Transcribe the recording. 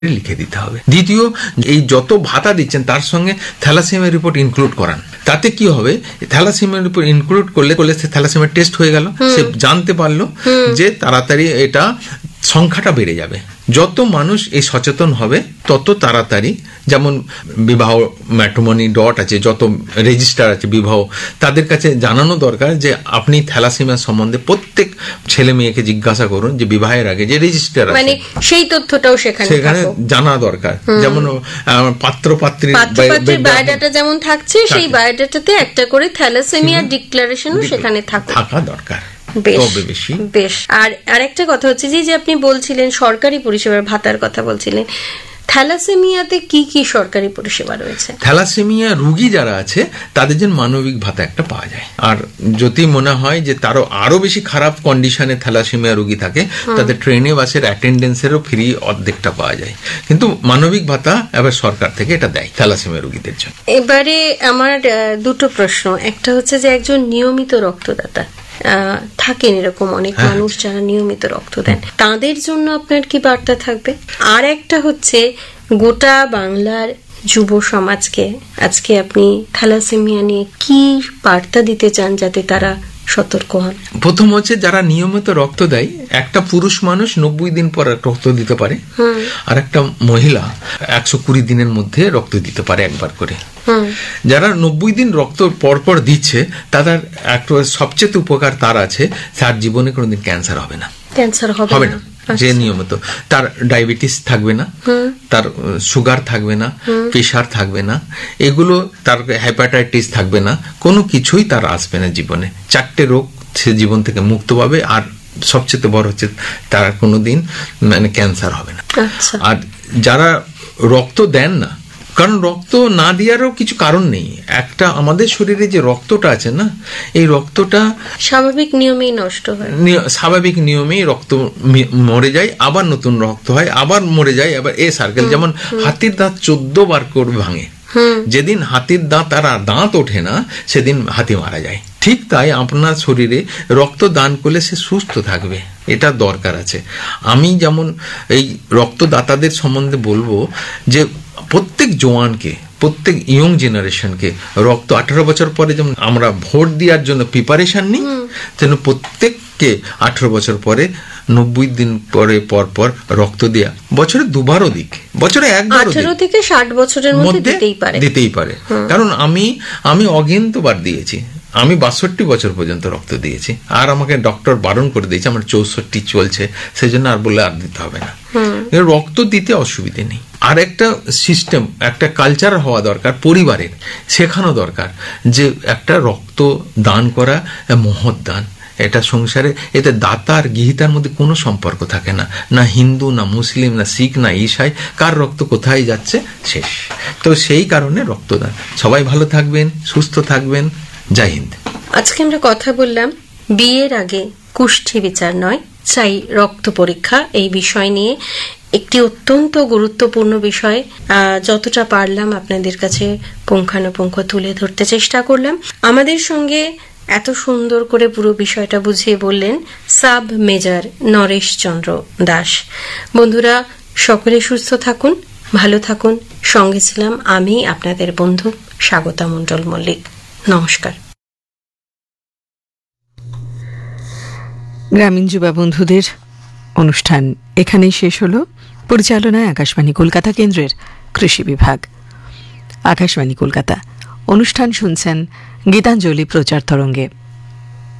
লিখে দিতে হবে। দ্বিতীয়, এই যত ভাতা দিচ্ছেন তার সঙ্গে থ্যালাসেমিয়া রিপোর্ট ইনক্লুড করান। তাতে কি হবে, থ্যালাসেমিয়া রিপোর্ট ইনক্লুড করলে সে থ্যালাসেমিয়া টেস্ট হয়ে গেল, সে জানতে পারলো যে তাড়াতাড়ি এটা সংখ্যাটা বেড়ে যাবে। যত মানুষ এই সচেতন হবে তত তাড়াতাড়ি, যেমন বিবাহ ম্যাট্রিমনি ডট আছে, যত রেজিস্টার আছে বিবাহ, তাদের কাছে জানানো দরকার যে আপনি থ্যালাসেমিয়া সম্বন্ধে প্রত্যেক ছেলে মেয়েকে জিজ্ঞাসা করুন যে বিবাহের আগে যে রেজিস্টার আছে, মানে সেই তথ্যটাও সেখানে জানা দরকার। যেমন পাত্র পাত্রীর বায়োডাটা যেমন থাকছে, সেই বায়োডাটাতে একটা করে থ্যালাসেমিয়া ডিক্লারেশনও সেখানে থাকা দরকার। বেশ। আর আরেকটা কথা হচ্ছে যে আপনি বলছিলেন সরকারি পরিষেবার ভাতার কথা বলছিলেন, থ্যালাসেমিয়াতে কি কি সরকারি পরিষেবা রয়েছে? থ্যালাসেমিয়া রোগী যারা আছে তাদের জন্য মানবিক ভাতা একটা পাওয়া যায়। আর যদি মনে হয় যে তারও আরো বেশি খারাপ কন্ডিশনে থ্যালাসেমিয়া রোগী থাকে, তাদের ট্রেনে বাসের অ্যাটেন্ডেন্সেরও ফ্রি অর্ধেকটা পাওয়া যায়। কিন্তু মানবিক ভাতা এবার সরকার থেকে এটা দেয় থ্যালাসেমিয়া রোগীদের জন্য। এবারে আমার দুটো প্রশ্ন। একটা হচ্ছে যে একজন নিয়মিত রক্তদাতা থাকেন, এরকম অনেক মানুষ যারা নিয়মিত রক্ত দেন, তাদের জন্য আপনার কি বার্তা থাকবে? আর একটা হচ্ছে গোটা বাংলার যুব সমাজকে আজকে আপনি থ্যালাসেমিয়া নিয়ে কি বার্তা দিতে চান যাতে তারা সতর্ক হন? প্রথম হচ্ছে যারা নিয়মিত রক্ত দেয়, একটা পুরুষ মানুষ 90 দিন পর রক্ত দিতে পারে, আর একটা মহিলা 120 দিনের মধ্যে রক্ত দিতে পারে একবার করে। যারা 90 দিন রক্ত পরপর দিচ্ছে তাদের একটা সবচেয়ে উপকার তার আছে, তার জীবনে কোনোদিন ক্যান্সার হবে না। হবে না যে নিয়মিত, তার ডায়াবেটিস থাকবে না, তার সুগার থাকবে না, প্রেশার থাকবে না, এগুলো তার হেপাটাইটিস থাকবে না, কোনো কিছুই তার আসবে না জীবনে। 4টে রোগ সে জীবন থেকে মুক্ত পাবে। আর সবচেয়ে বড় হচ্ছে তার কোনোদিন মানে ক্যান্সার হবে না। আর যারা রক্ত দেন না, কারণ রক্ত না দেওয়ারও কিছু কারণ নেই, একটা আমাদের শরীরে যে রক্তটা আছে না, এই রক্তটা স্বাভাবিক নিয়মেই নষ্ট হয়, স্বাভাবিক নিয়মেই রক্ত মরে যায়, আবার নতুন রক্ত হয়, আবার মরে যায়, আবার এই সার্কেল। যেমন হাতির দাঁত 14 বার করে ভাঙে, যেদিন হাতির দাঁত ওঠে না সেদিন হাতি মারা যায়। ঠিক তাই আপনার শরীরে রক্ত দান করলে সে সুস্থ থাকবে, এটা দরকার আছে। আমি যেমন এই রক্তদাতাদের সম্বন্ধে বলবো যে প্রত্যেক জওয়ানকে, প্রত্যেক ইয়ং জেনারেশনকে রক্ত 18 বছর পরে যেমন আমরা ভোট দেওয়ার জন্য প্রিপারেশন নিই, যেন প্রত্যেককে 18 বছর পরে 90 দিন পরে পর রক্ত দেয়া, বছরে 2বারও দিক, বছরে 1বার 18 থেকে 60 বছরের মধ্যে দিতেই পারে। কারণ আমি অগিন্তবার দিয়েছি, আমি 62 বছর পর্যন্ত রক্ত দিয়েছি, আর আমাকে ডক্টর বারণ করে দিয়েছে, আমার 64 চলছে, সেই জন্য আর বললে আর দিতে হবে না। রক্ত দিতে অসুবিধে নেই। আর একটা সিস্টেম, একটা কালচার হওয়া দরকার, পরিবারের শেখানো দরকার যে একটা রক্ত দান করা মহৎ দান। এটা সংসারে, এতে দাতা আর গৃহীতার মধ্যে কোনো সম্পর্ক থাকে না, না হিন্দু, না মুসলিম, না শিখ, না ঈসাই, কার রক্ত কোথায় যাচ্ছে শেষ। তো সেই কারণে রক্তদান। সবাই ভালো থাকবেন, সুস্থ থাকবেন। জয় হিন্দ। আজকে আমরা কথা বললাম বিয়ের আগে কুষ্ঠি বিচার নয়, চাই রক্ত পরীক্ষা, এই বিষয় নিয়ে। একটি অত্যন্ত গুরুত্বপূর্ণ বিষয়, যতটা পারলাম আপনাদের কাছে পুঙ্খানুপুঙ্খ তুলে ধরতে চেষ্টা করলাম। আমাদের সঙ্গে এত সুন্দর করে পুরো বিষয়টা বুঝিয়ে বললেন সাব মেজর নরেশ চন্দ্র দাস। বন্ধুরা, সকলে সুস্থ থাকুন, ভালো থাকুন। সঙ্গে ছিলাম আমি আপনাদের বন্ধু স্বাগতা মণ্ডল মল্লিক। নমস্কার। গ্রামীণ যুবা বন্ধুদের অনুষ্ঠান এখানেই শেষ হলো। পরিচালনায় আকাশবাণী কলকাতা কেন্দ্রের কৃষি বিভাগ। আকাশবাণী কলকাতা। অনুষ্ঠান শুনছেন গীতাঞ্জলি প্রচার তরঙ্গে।